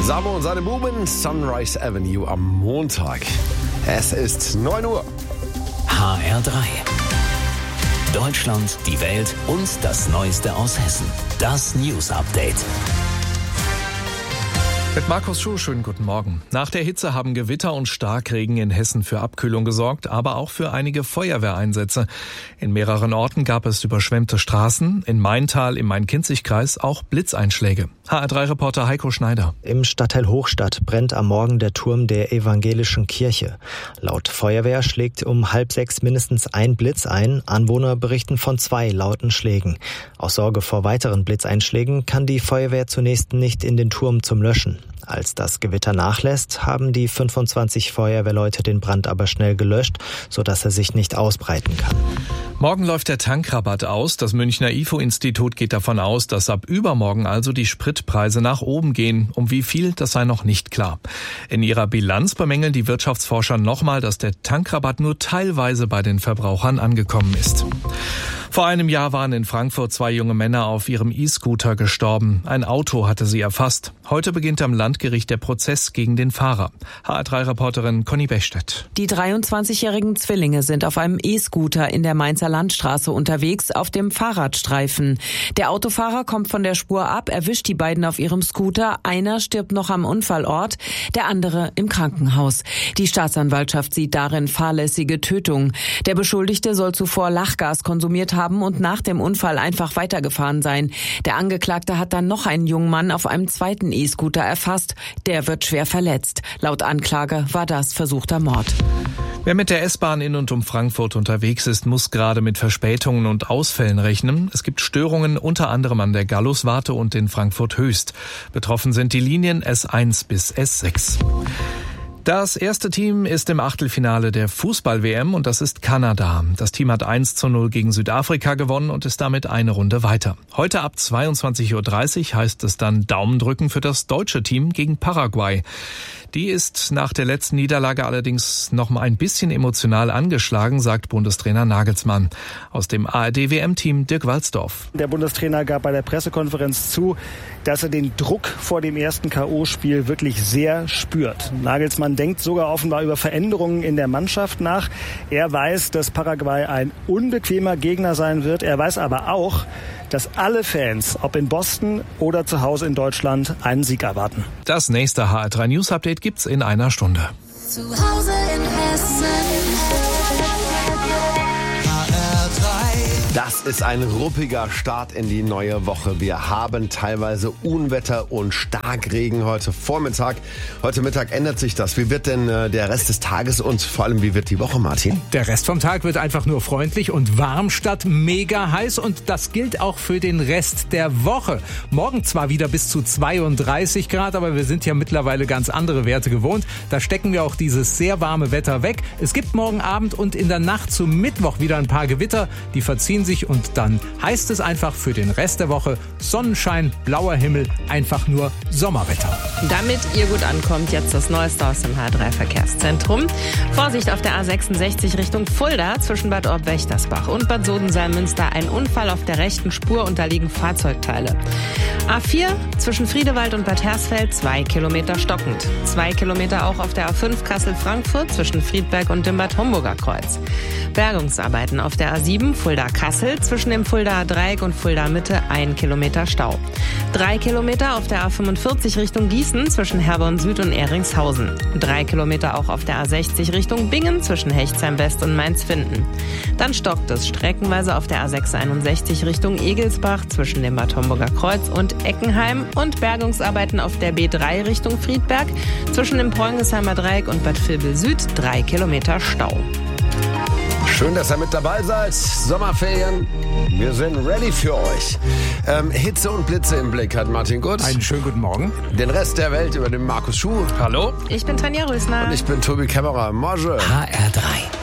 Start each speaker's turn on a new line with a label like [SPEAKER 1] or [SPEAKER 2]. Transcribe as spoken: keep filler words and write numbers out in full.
[SPEAKER 1] Samo und seine Buben, Sunrise Avenue am Montag. Es ist neun Uhr.
[SPEAKER 2] H R drei. Deutschland, die Welt und das Neueste aus Hessen. Das News Update.
[SPEAKER 3] Mit Markus Schuh, schönen guten Morgen. Nach der Hitze haben Gewitter und Starkregen in Hessen für Abkühlung gesorgt, aber auch für einige Feuerwehreinsätze. In mehreren Orten gab es überschwemmte Straßen, in Maintal im Main-Kinzig-Kreis auch Blitzeinschläge. H R drei Reporter Heiko Schneider.
[SPEAKER 4] Im Stadtteil Hochstadt brennt am Morgen der Turm der evangelischen Kirche. Laut Feuerwehr schlägt um halb sechs mindestens ein Blitz ein. Anwohner berichten von zwei lauten Schlägen. Aus Sorge vor weiteren Blitzeinschlägen kann die Feuerwehr zunächst nicht in den Turm zum Löschen. Als das Gewitter nachlässt, haben die fünfundzwanzig Feuerwehrleute den Brand aber schnell gelöscht, sodass er sich nicht ausbreiten kann.
[SPEAKER 3] Morgen läuft der Tankrabatt aus. Das Münchner I F O-Institut geht davon aus, dass ab übermorgen also die Spritpreise nach oben gehen. Um wie viel, das sei noch nicht klar. In ihrer Bilanz bemängeln die Wirtschaftsforscher nochmal, dass der Tankrabatt nur teilweise bei den Verbrauchern angekommen ist. Vor einem Jahr waren in Frankfurt zwei junge Männer auf ihrem E-Scooter gestorben. Ein Auto hatte sie erfasst. Heute beginnt am Landgericht der Prozess gegen den Fahrer. H R drei Reporterin Conny Bechstedt.
[SPEAKER 5] Die dreiundzwanzigjährigen Zwillinge sind auf einem E-Scooter in der Mainzer Landstraße unterwegs auf dem Fahrradstreifen. Der Autofahrer kommt von der Spur ab, erwischt die beiden auf ihrem Scooter. Einer stirbt noch am Unfallort, der andere im Krankenhaus. Die Staatsanwaltschaft sieht darin fahrlässige Tötung. Der Beschuldigte soll zuvor Lachgas konsumiert haben und nach dem Unfall einfach weitergefahren sein. Der Angeklagte hat dann noch einen jungen Mann auf einem zweiten E-Scooter erfasst. Der wird schwer verletzt. Laut Anklage war das versuchter Mord.
[SPEAKER 3] Wer mit der S-Bahn in und um Frankfurt unterwegs ist, muss gerade mit Verspätungen und Ausfällen rechnen. Es gibt Störungen unter anderem an der Galluswarte und in Frankfurt Höchst. Betroffen sind die Linien S eins bis S sechs. Das erste Team ist im Achtelfinale der Fußball-W M und das ist Kanada. Das Team hat eins zu null gegen Südafrika gewonnen und ist damit eine Runde weiter. Heute ab zweiundzwanzig Uhr dreißig heißt es dann Daumen drücken für das deutsche Team gegen Paraguay. Die ist nach der letzten Niederlage allerdings noch mal ein bisschen emotional angeschlagen, sagt Bundestrainer Nagelsmann. Aus dem A R D-W M-Team Dirk Walsdorf.
[SPEAKER 6] Der Bundestrainer gab bei der Pressekonferenz zu, dass er den Druck vor dem ersten K O-Spiel wirklich sehr spürt. Nagelsmann denkt sogar offenbar über Veränderungen in der Mannschaft nach. Er weiß, dass Paraguay ein unbequemer Gegner sein wird. Er weiß aber auch, dass alle Fans, ob in Boston oder zu Hause in Deutschland, einen Sieg erwarten.
[SPEAKER 3] Das nächste H R drei News Update gibt's in einer Stunde.
[SPEAKER 7] Zu Hause in Hessen.
[SPEAKER 1] Das ist ein ruppiger Start in die neue Woche. Wir haben teilweise Unwetter und Starkregen heute Vormittag. Heute Mittag ändert sich das. Wie wird denn äh, der Rest des Tages und vor allem wie wird die Woche, Martin?
[SPEAKER 8] Der Rest vom Tag wird einfach nur freundlich und warm statt mega heiß und das gilt auch für den Rest der Woche. Morgen zwar wieder bis zu zweiunddreißig Grad, aber wir sind ja mittlerweile ganz andere Werte gewohnt. Da stecken wir auch dieses sehr warme Wetter weg. Es gibt morgen Abend und in der Nacht zum Mittwoch wieder ein paar Gewitter, die verziehen sich und dann heißt es einfach für den Rest der Woche Sonnenschein, blauer Himmel, einfach nur Sommerwetter.
[SPEAKER 9] Damit ihr gut ankommt, jetzt das Neueste aus dem H R drei Verkehrszentrum. Vorsicht auf der A sechsundsechzig Richtung Fulda zwischen Bad Orb-Wächtersbach und Bad Sodensalm-Münster. Ein Unfall auf der rechten Spur, unterliegen Fahrzeugteile. A vier zwischen Friedewald und Bad Hersfeld, zwei Kilometer stockend. Zwei Kilometer auch auf der A fünf Kassel-Frankfurt zwischen Friedberg und dem Bad Homburger Kreuz. Bergungsarbeiten auf der A sieben Fulda-Kassel zwischen dem Fuldaer Dreieck und Fulda Mitte, ein Kilometer Stau. Drei Kilometer auf der A fünfundvierzig Richtung Gießen zwischen Herborn Süd und Ehringshausen. Drei Kilometer auch auf der A sechzig Richtung Bingen zwischen Hechtsheim West und Mainz-Finden. Dann stockt es streckenweise auf der A sechshunderteinundsechzig Richtung Egelsbach zwischen dem Bad Homburger Kreuz und Eckenheim und Bergungsarbeiten auf der B drei Richtung Friedberg zwischen dem Preungesheimer Dreieck und Bad Vilbel Süd, drei Kilometer Stau.
[SPEAKER 1] Schön, dass ihr mit dabei seid. Sommerferien, wir sind ready für euch. Ähm, Hitze und Blitze im Blick hat Martin Gutz.
[SPEAKER 8] Einen schönen guten Morgen.
[SPEAKER 1] Den Rest der Welt über den Markus Schuh.
[SPEAKER 3] Hallo.
[SPEAKER 9] Ich bin Tanja Rösner.
[SPEAKER 1] Und ich bin Tobi Kämmerer. Morgen.
[SPEAKER 2] H R drei.